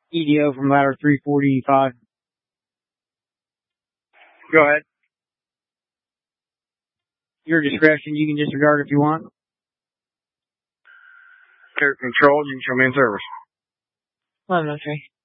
EDO from ladder 345. Go ahead. Your discretion, you can disregard if you want. Air control, you can show me in service. I'm okay.